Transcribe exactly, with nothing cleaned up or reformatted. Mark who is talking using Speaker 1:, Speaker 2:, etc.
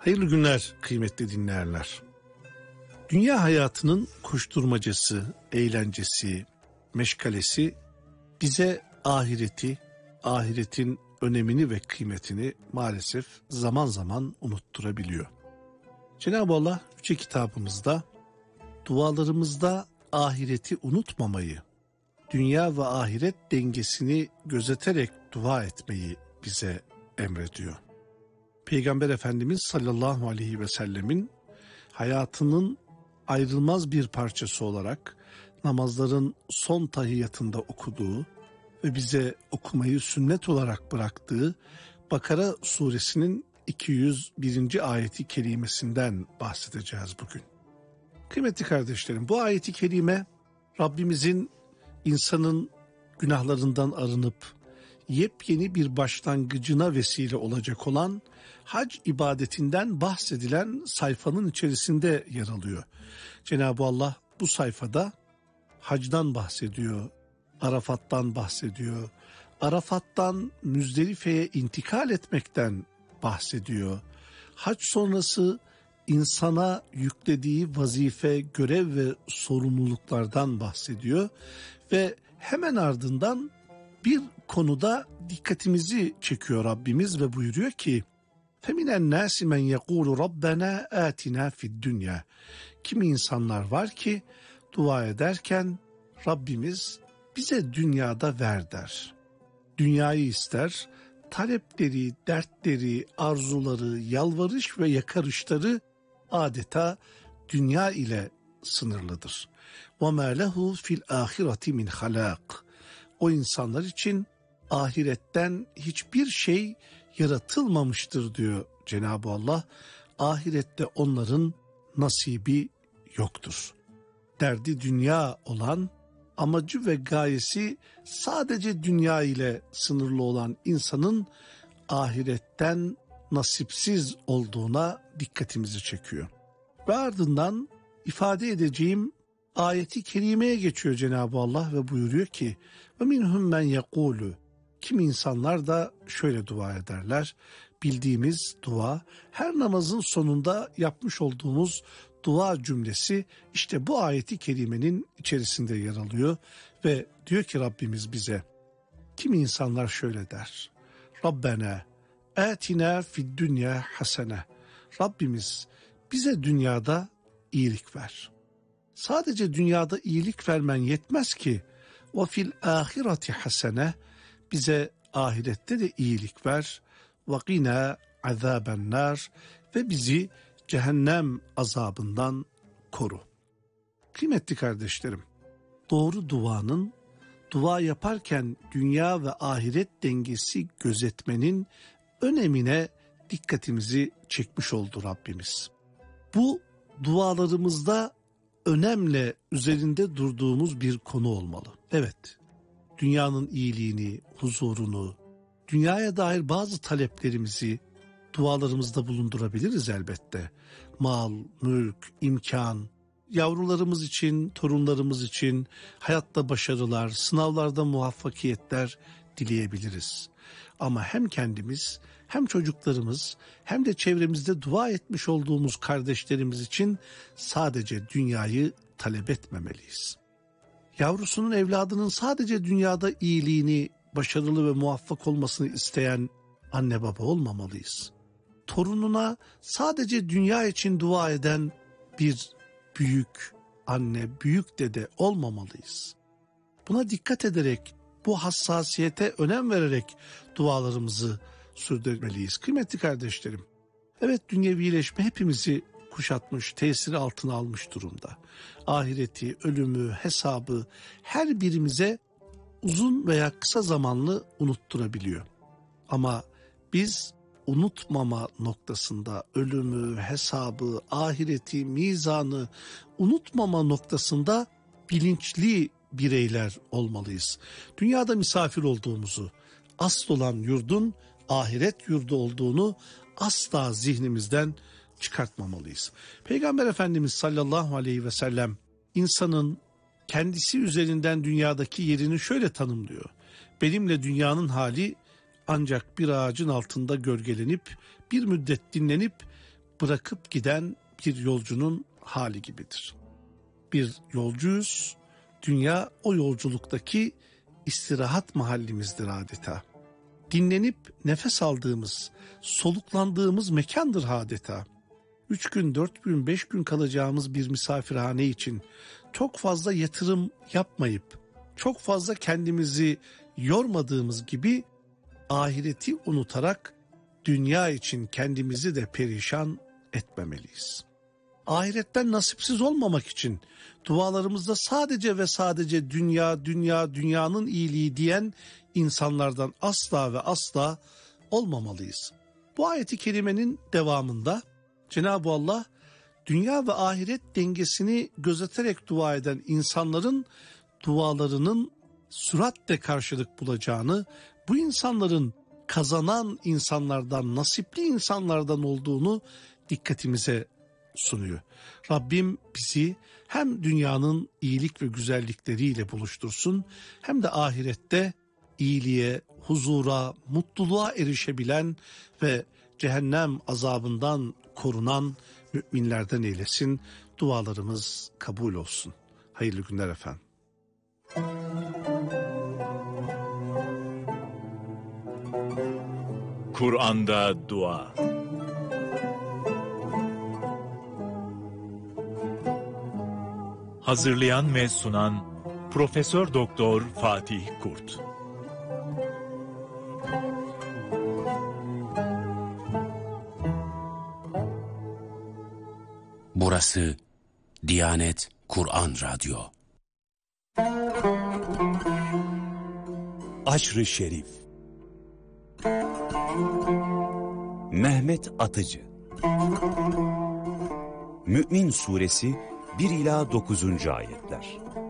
Speaker 1: Hayırlı günler kıymetli dinleyenler. Dünya hayatının koşturmacası, eğlencesi, meşgalesi bize ahireti, ahiretin önemini ve kıymetini maalesef zaman zaman unutturabiliyor. Cenab-ı Allah Yüce Kitabımızda dualarımızda ahireti unutmamayı, dünya ve ahiret dengesini gözeterek dua etmeyi bize emrediyor. Peygamber Efendimiz sallallahu aleyhi ve sellemin hayatının ayrılmaz bir parçası olarak namazların son tahiyyatında okuduğu ve bize okumayı sünnet olarak bıraktığı Bakara suresinin iki yüz birinci ayeti kerimesinden bahsedeceğiz bugün. Kıymetli kardeşlerim, bu ayeti kerime Rabbimizin insanın günahlarından arınıp yepyeni bir başlangıcına vesile olacak olan hac ibadetinden bahsedilen sayfanın içerisinde yer alıyor. Cenab-ı Allah bu sayfada hacdan bahsediyor, Arafat'tan bahsediyor, Arafat'tan Müzdelife'ye intikal etmekten bahsediyor. Hac sonrası insana yüklediği vazife, görev ve sorumluluklardan bahsediyor ve hemen ardından bir konuda dikkatimizi çekiyor Rabbimiz ve buyuruyor ki فَمِنَ النَّاسِ مَنْ يَقُولُ رَبَّنَا آتِنَا فِي الدُّنْيَا. Kimi insanlar var ki dua ederken Rabbimiz bize dünyada ver der. Dünyayı ister, talepleri, dertleri, arzuları, yalvarış ve yakarışları adeta dünya ile sınırlıdır. وَمَا لَهُ فِي الْآخِرَةِ مِنْ خَلَاقٍ. O insanlar için ahiretten hiçbir şey yaratılmamıştır diyor Cenab-ı Allah. Ahirette onların nasibi yoktur. Derdi dünya olan, amacı ve gayesi sadece dünya ile sınırlı olan insanın ahiretten nasipsiz olduğuna dikkatimizi çekiyor. Ve ardından ifade edeceğim ayeti kerimeye geçiyor Cenab-ı Allah ve buyuruyor ki وَمِنْهُمْ مَنْ يَقُولُ. Kimi insanlar da şöyle dua ederler. Bildiğimiz dua, her namazın sonunda yapmış olduğumuz dua cümlesi işte bu ayeti kerimenin içerisinde yer alıyor ve diyor ki Rabbimiz bize, kimi insanlar şöyle der. Rabbena atina fid dünya hasene. Rabbimiz bize dünyada iyilik ver. Sadece dünyada iyilik vermen yetmez ki ve fil ahireti hasene, bize ahirette de iyilik ver. Ve qina azaben nar, ve bizi cehennem azabından koru. Kıymetli kardeşlerim, doğru duanın, dua yaparken dünya ve ahiret dengesi gözetmenin önemine dikkatimizi çekmiş oldu Rabbimiz. Bu dualarımızda önemle üzerinde durduğumuz bir konu olmalı. Evet, dünyanın iyiliğini, huzurunu, dünyaya dair bazı taleplerimizi dualarımızda bulundurabiliriz elbette. Mal, mülk, imkan, yavrularımız için, torunlarımız için hayatta başarılar, sınavlarda muvaffakiyetler dileyebiliriz. Ama hem kendimiz, hem çocuklarımız, hem de çevremizde dua etmiş olduğumuz kardeşlerimiz için sadece dünyayı talep etmemeliyiz. Yavrusunun, evladının sadece dünyada iyiliğini, başarılı ve muvaffak olmasını isteyen anne baba olmamalıyız. Torununa sadece dünya için dua eden bir büyük anne, büyük dede olmamalıyız. Buna dikkat ederek, bu hassasiyete önem vererek dualarımızı sürdürmeliyiz. Kıymetli kardeşlerim, evet, dünyevileşme hepimizi kuşatmış, tesiri altına almış durumda. Ahireti, ölümü, hesabı her birimize uzun veya kısa zamanlı unutturabiliyor. Ama biz unutmama noktasında, ölümü, hesabı, ahireti, mizanı unutmama noktasında bilinçli bireyler olmalıyız. Dünyada misafir olduğumuzu, asıl olan yurdun ahiret yurdu olduğunu asla zihnimizden çıkartmamalıyız. Peygamber Efendimiz sallallahu aleyhi ve sellem insanın kendisi üzerinden dünyadaki yerini şöyle tanımlıyor. Benimle dünyanın hali ancak bir ağacın altında gölgelenip bir müddet dinlenip bırakıp giden bir yolcunun hali gibidir. Bir yolcuyuz, dünya o yolculuktaki istirahat mahallimizdir adeta. Dinlenip nefes aldığımız, soluklandığımız mekandır adeta. Üç gün, dört gün, beş gün kalacağımız bir misafirhane için çok fazla yatırım yapmayıp, çok fazla kendimizi yormadığımız gibi ahireti unutarak dünya için kendimizi de perişan etmemeliyiz. Ahiretten nasipsiz olmamak için dualarımızda sadece ve sadece dünya, dünya, dünyanın iyiliği diyen insanlardan asla ve asla olmamalıyız. Bu ayeti kerimenin devamında Cenab-ı Allah dünya ve ahiret dengesini gözeterek dua eden insanların dualarının süratle karşılık bulacağını, bu insanların kazanan insanlardan, nasipli insanlardan olduğunu dikkatimize sunuyor. Rabbim bizi hem dünyanın iyilik ve güzellikleriyle buluştursun, hem de ahirette iyiliğe, huzura, mutluluğa erişebilen ve cehennem azabından korunan müminlerden eylesin. Dualarımız kabul olsun. Hayırlı günler efendim.
Speaker 2: Kur'an'da dua. Hazırlayan ve sunan Profesör Doktor Fatih Kurt.
Speaker 3: Burası Diyanet Kur'an Radyo.
Speaker 4: Aşr-ı Şerif. Mehmet Atıcı. Mü'min Suresi bir ila dokuzuncu ayetler.